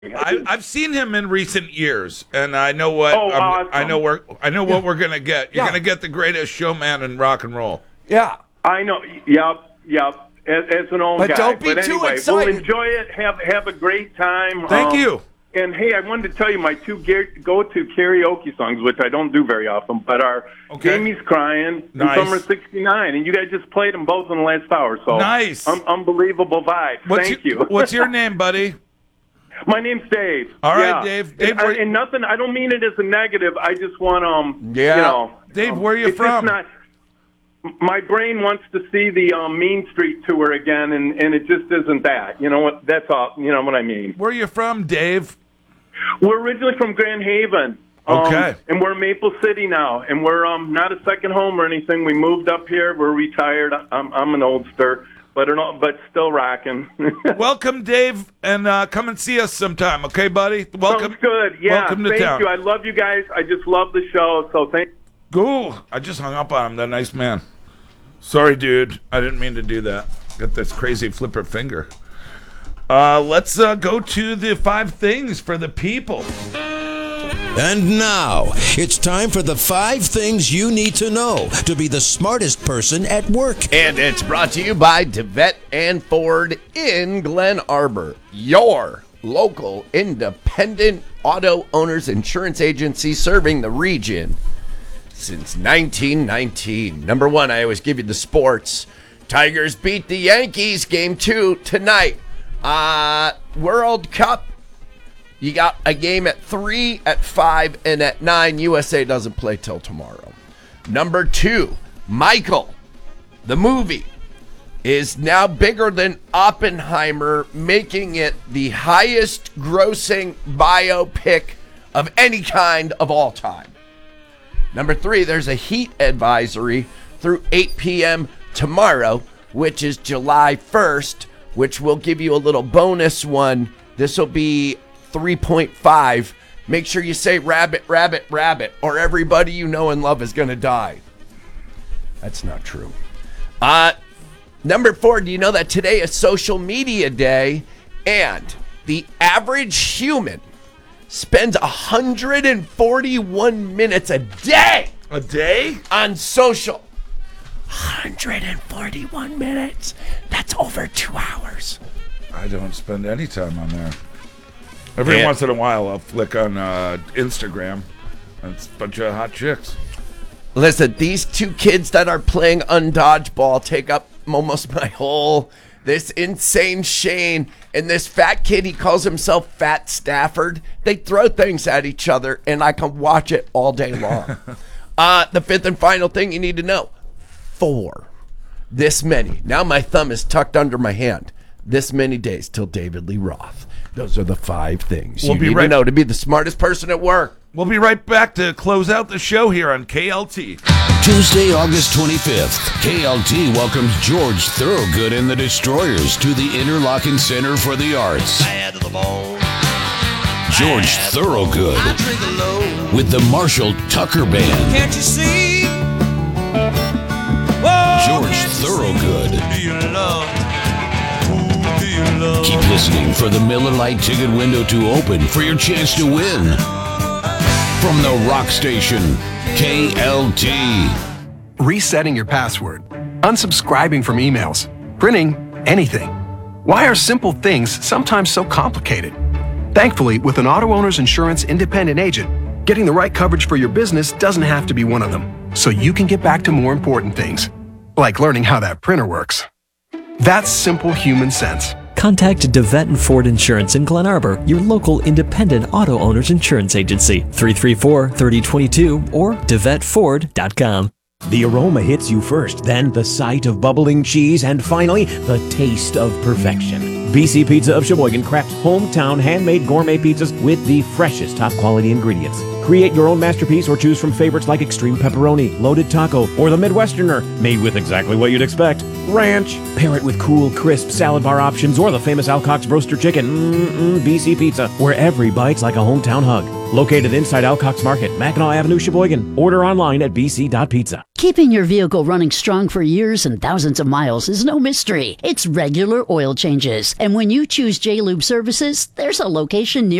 I've seen him in recent years, and I know what awesome. I know what we're gonna get. You're gonna get the greatest showman in rock and roll. Yeah. I know. Yep. As an old But guy. don't be but too anyway, excited. we'll enjoy it. Have a great time. Thank you. And hey, I wanted to tell you my two go-to karaoke songs, which I don't do very often, but are Jamie's Crying Nice. and Summer '69. And you guys just played them both in the last hour. So Nice. Unbelievable vibe. Thank you. What's your name, buddy? My name's Dave. All right, Dave. Dave, and nothing. I don't mean it as a negative. I just want Dave, where are you it's from? Just not, my brain wants to see the Mean Street tour again, and it just isn't that. You know what? That's all. You know what I mean. Where are you from, Dave? We're originally from Grand Haven. Okay. And we're in Maple City now, and we're not a second home or anything. We moved up here. We're retired. I'm an oldster. But still rocking. Welcome, Dave, and come and see us sometime, okay, buddy? Welcome. Sounds good. Yeah. Welcome to thank town. you. I love you guys. I just love the show. So thank. Ooh, I just hung up on him. That nice man. Sorry, dude. I didn't mean to do that. Got this crazy flipper finger. Let's go to the 5 things for the people. And now, it's time for the 5 things you need to know to be the smartest person at work. And it's brought to you by DeVette and Ford in Glen Arbor, your local independent auto owners insurance agency serving the region since 1919. Number 1, I always give you the sports. Tigers beat the Yankees, game 2 tonight. World Cup. You got a game at 3, at 5, and at 9. USA doesn't play till tomorrow. Number 2, Michael, the movie, is now bigger than Oppenheimer, making it the highest grossing biopic of any kind of all time. Number 3, there's a heat advisory through 8 p.m. tomorrow, which is July 1st, which will give you a little bonus one. This will be 3.5. Make sure you say rabbit, rabbit, rabbit, or everybody you know and love is going to die. That's not true. Number 4, do you know that today is social media day, and the average human spends 141 minutes a day. A day? On social. 141 minutes. That's over 2 hours. I don't spend any time on there. Every once in a while, I'll flick on Instagram. It's a bunch of hot chicks. Listen, these 2 kids that are playing undodgeball take up almost my whole... This insane Shane and this fat kid, he calls himself Fat Stafford. They throw things at each other, and I can watch it all day long. The 5th and final thing you need to know. 4. This many. Now my thumb is tucked under my hand. This many days till David Lee Roth. Those are the 5 things you need to know to be the smartest person at work. We'll be right back to close out the show here on KLT. Tuesday, August 25th, KLT welcomes George Thorogood and the Destroyers to the Interlochen Center for the Arts. George Thorogood with the Marshall Tucker Band. Can't you see? George Thorogood. Keep listening for the Miller Lite ticket window to open for your chance to win. From the rock station, KLT. Resetting your password, unsubscribing from emails, printing anything. Why are simple things sometimes so complicated? Thankfully, with an auto owner's insurance independent agent, getting the right coverage for your business doesn't have to be one of them, so you can get back to more important things, like learning how that printer works. That's simple human sense. Contact DeVette and Ford Insurance in Glen Arbor, your local independent auto owner's insurance agency, 334-3022 or DeVetteFord.com. The aroma hits you first, then the sight of bubbling cheese, and finally, the taste of perfection. BC Pizza of Sheboygan crafts hometown handmade gourmet pizzas with the freshest top quality ingredients. Create your own masterpiece or choose from favorites like extreme pepperoni, loaded taco, or the Midwesterner, made with exactly what you'd expect. Ranch. Pair it with cool, crisp salad bar options or the famous Alcock's Roaster Chicken. BC Pizza, where every bite's like a hometown hug. Located inside Alcox Market, Mackinac Avenue, Sheboygan. Order online at bc.pizza. Keeping your vehicle running strong for years and thousands of miles is no mystery. It's regular oil changes. And when you choose J-Lube Services, there's a location near